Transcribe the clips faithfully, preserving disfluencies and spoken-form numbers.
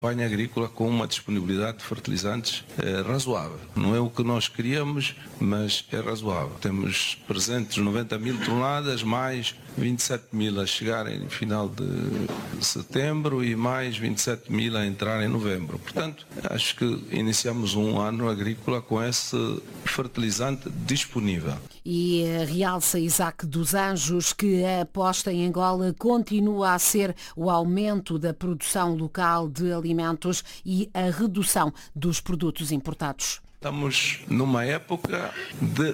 campanha agrícola com uma disponibilidade de fertilizantes é, razoável. Não é o que nós queríamos, mas é razoável. Temos presentes noventa mil toneladas, mais vinte e sete mil a chegarem no final de setembro e mais vinte e sete mil a entrar em novembro. Portanto, acho que iniciamos um ano agrícola com esse fertilizante disponível. E realça Isaac dos Anjos que a aposta em Angola continua a ser o aumento da produção local de alimentos e a redução dos produtos importados. Estamos numa época de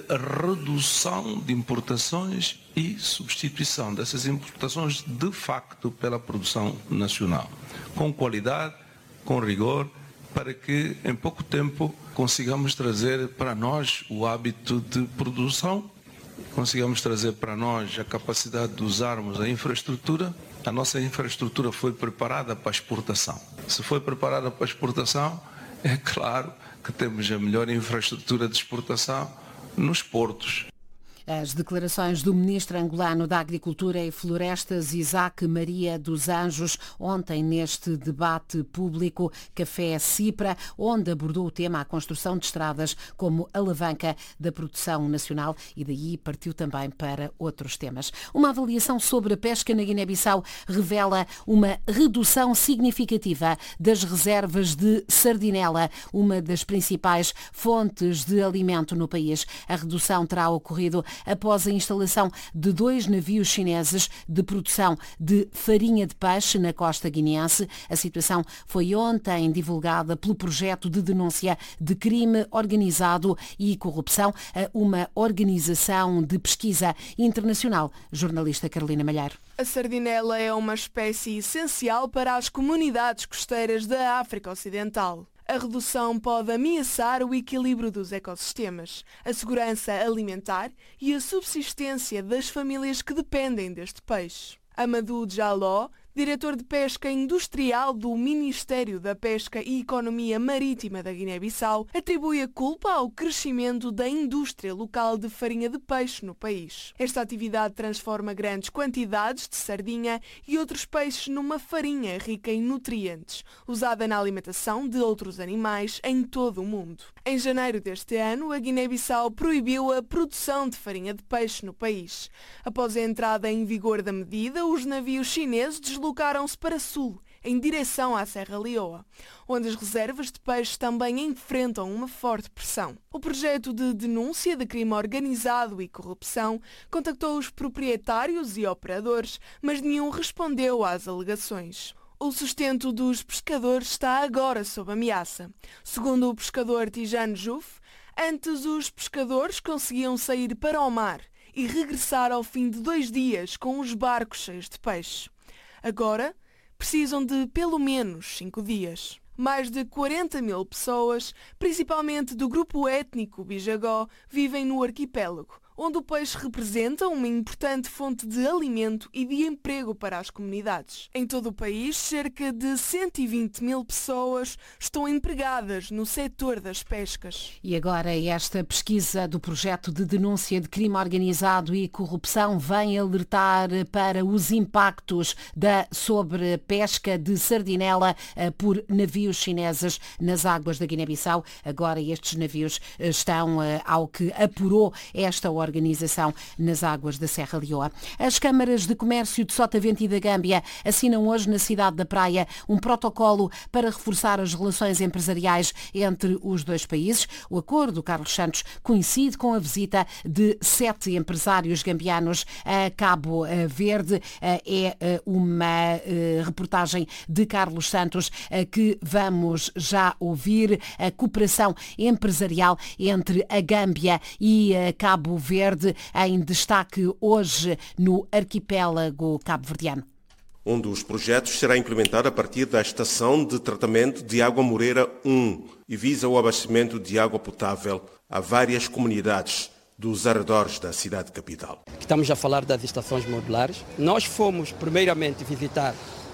redução de importações e substituição dessas importações de facto pela produção nacional, com qualidade, com rigor, para que em pouco tempo consigamos trazer para nós o hábito de produção, consigamos trazer para nós a capacidade de usarmos a infraestrutura. A nossa infraestrutura foi preparada para a exportação. Se foi preparada para a exportação, é claro que temos a melhor infraestrutura de exportação nos portos. As declarações do ministro angolano da Agricultura e Florestas, Isaac Maria dos Anjos, ontem neste debate público Café Cipra, onde abordou o tema a construção de estradas como alavanca da produção nacional e daí partiu também para outros temas. Uma avaliação sobre a pesca na Guiné-Bissau revela uma redução significativa das reservas de sardinela, uma das principais fontes de alimento no país. A redução terá ocorrido após a instalação de dois navios chineses de produção de farinha de peixe na costa guineense. A situação foi ontem divulgada pelo projeto de denúncia de crime organizado e corrupção, uma organização de pesquisa internacional. Jornalista Carolina Malheiro. A sardinela é uma espécie essencial para as comunidades costeiras da África Ocidental. A redução pode ameaçar o equilíbrio dos ecossistemas, a segurança alimentar e a subsistência das famílias que dependem deste peixe. Amadou Jaló, diretor de pesca industrial do Ministério da Pesca e Economia Marítima da Guiné-Bissau, atribui a culpa ao crescimento da indústria local de farinha de peixe no país. Esta atividade transforma grandes quantidades de sardinha e outros peixes numa farinha rica em nutrientes, usada na alimentação de outros animais em todo o mundo. Em janeiro deste ano, a Guiné-Bissau proibiu a produção de farinha de peixe no país. Após a entrada em vigor da medida, os navios chineses deslocaram-se para sul, em direção à Serra Leoa, onde as reservas de peixe também enfrentam uma forte pressão. O projeto de denúncia de crime organizado e corrupção contactou os proprietários e operadores, mas nenhum respondeu às alegações. O sustento dos pescadores está agora sob ameaça. Segundo o pescador Tijane Juf, antes os pescadores conseguiam sair para o mar e regressar ao fim de dois dias com os barcos cheios de peixe. Agora, precisam de pelo menos cinco dias. Mais de quarenta mil pessoas, principalmente do grupo étnico Bijagó, vivem no arquipélago, onde o peixe representa uma importante fonte de alimento e de emprego para as comunidades. Em todo o país, cerca de cento e vinte mil pessoas estão empregadas no setor das pescas. E agora esta pesquisa do projeto de denúncia de crime organizado e corrupção vem alertar para os impactos da sobrepesca de sardinela por navios chineses nas águas da Guiné-Bissau. Agora estes navios estão, ao que apurou esta organização, organização nas águas da Serra Leoa. As câmaras de comércio de Sotavento e da Gâmbia assinam hoje na cidade da Praia um protocolo para reforçar as relações empresariais entre os dois países. O acordo, Carlos Santos, coincide com a visita de sete empresários gambianos a Cabo Verde. É uma reportagem de Carlos Santos que vamos já ouvir. A cooperação empresarial entre a Gâmbia e Cabo Verde em destaque hoje no arquipélago cabo-verdiano. Um dos projetos será implementado a partir da estação de tratamento de água Moreira um e visa o abastecimento de água potável a várias comunidades dos arredores da cidade capital. Estamos a falar das estações modulares. Nós fomos primeiramente visitar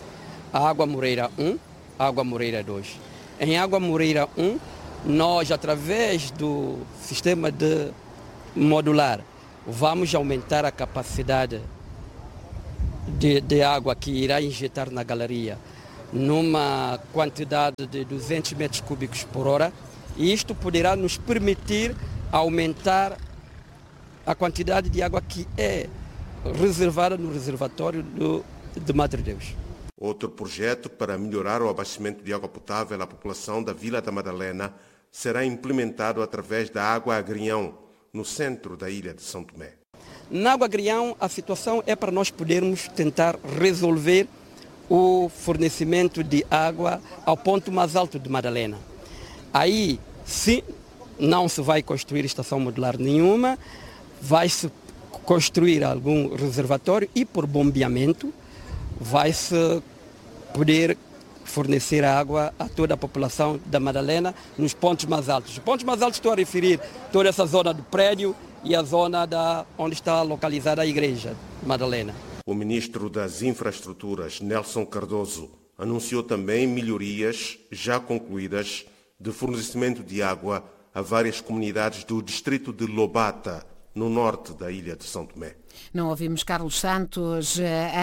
a Água Moreira um, a Água Moreira dois. Em Água Moreira um, nós, através do sistema de modular, vamos aumentar a capacidade de, de água que irá injetar na galeria. numa quantidade de duzentos metros cúbicos por hora, e isto poderá nos permitir aumentar a quantidade de água que é reservada no reservatório do, de Madre Deus. Outro projeto para melhorar o abastecimento de água potável à população da Vila da Madalena será implementado através da Água Agrião, no centro da ilha de São Tomé. Na Água Agrião, a situação é para nós podermos tentar resolver o fornecimento de água ao ponto mais alto de Madalena. Aí, sim, não se vai construir estação modular nenhuma, vai-se construir algum reservatório e, por bombeamento, vai-se poder fornecer água a toda a população da Madalena nos pontos mais altos. Os pontos mais altos estou a referir toda essa zona do prédio e a zona da, onde está localizada a igreja de Madalena. O ministro das Infraestruturas, Nelson Cardoso, anunciou também melhorias já concluídas de fornecimento de água a várias comunidades do distrito de Lobata, no norte da ilha de São Tomé. Não ouvimos Carlos Santos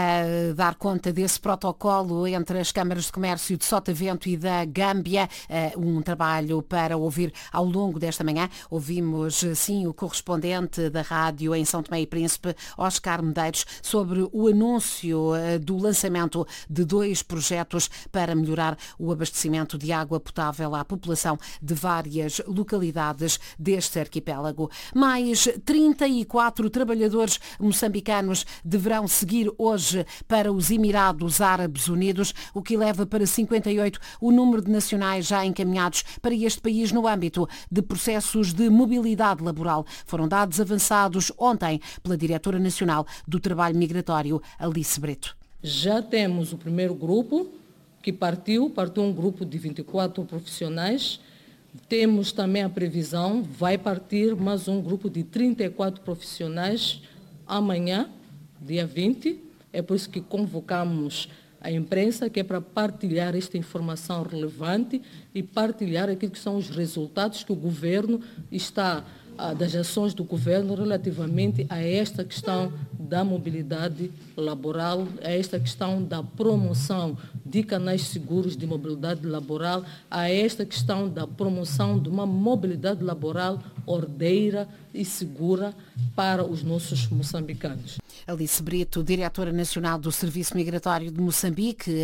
a dar conta desse protocolo entre as câmaras de comércio de Sotavento e da Gâmbia, um trabalho para ouvir ao longo desta manhã. Ouvimos, sim, o correspondente da rádio em São Tomé e Príncipe, Oscar Medeiros, sobre o anúncio do lançamento de dois projetos para melhorar o abastecimento de água potável à população de várias localidades deste arquipélago. Mais trinta e quatro trabalhadores moçambicanos deverão seguir hoje para os Emirados Árabes Unidos, o que leva para cinquenta e oito o número de nacionais já encaminhados para este país no âmbito de processos de mobilidade laboral. Foram dados avançados ontem pela Diretora Nacional do Trabalho Migratório, Alice Brito. Já temos o primeiro grupo que partiu, partiu um grupo de vinte e quatro profissionais. Temos também a previsão, vai partir mais um grupo de trinta e quatro profissionais amanhã, dia vinte. É por isso que convocamos a imprensa, que é para partilhar esta informação relevante e partilhar aquilo que são os resultados que o governo está, das ações do governo relativamente a esta questão da mobilidade laboral, a esta questão da promoção de canais seguros de mobilidade laboral, a esta questão da promoção de uma mobilidade laboral ordeira e segura para os nossos moçambicanos. Alice Brito, Diretora Nacional do Serviço Migratório de Moçambique,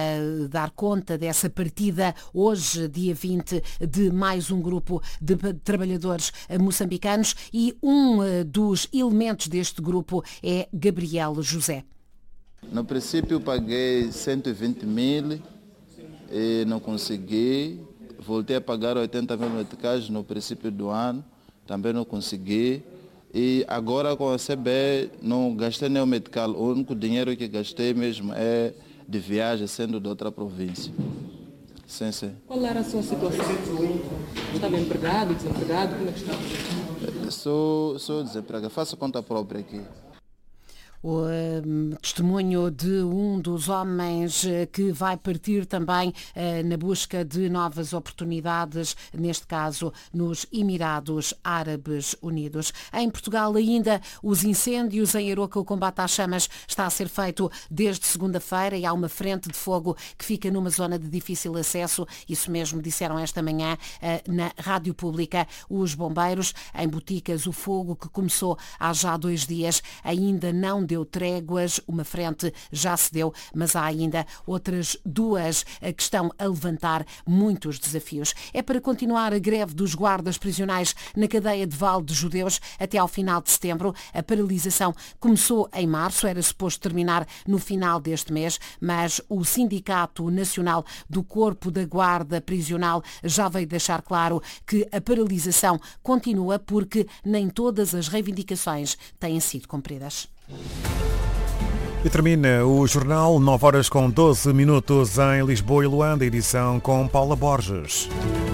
a dar conta dessa partida hoje, dia vinte, de mais um grupo de trabalhadores moçambicanos, e um dos elementos deste grupo é Gabriel José. No princípio paguei cento e vinte mil e não consegui. Voltei a pagar oitenta mil meticais no princípio do ano, também não consegui. E agora com a C B não gastei nenhum medical. O único dinheiro que gastei mesmo é de viagem, sendo de outra província. Sim, sim. Qual era a sua situação? Estava empregado, desempregado? Como é que estava? Sou, sou desempregado, faço conta própria aqui. O um, testemunho de um dos homens que vai partir também uh, na busca de novas oportunidades, neste caso nos Emirados Árabes Unidos. Em Portugal ainda, os incêndios em Aroca, o combate às chamas está a ser feito desde segunda-feira e há uma frente de fogo que fica numa zona de difícil acesso. Isso mesmo disseram esta manhã uh, na Rádio Pública os bombeiros. Em Boticas, o fogo que começou há já dois dias ainda não deu deu tréguas, uma frente já se deu, mas há ainda outras duas que estão a levantar muitos desafios. É para continuar a greve dos guardas prisionais na cadeia de Val de Judeus até ao final de setembro. A paralisação começou em março, era suposto terminar no final deste mês, mas o Sindicato Nacional do Corpo da Guarda Prisional já veio deixar claro que a paralisação continua porque nem todas as reivindicações têm sido cumpridas. E termina o jornal, nove horas com doze minutos em Lisboa e Luanda, edição com Paula Borges.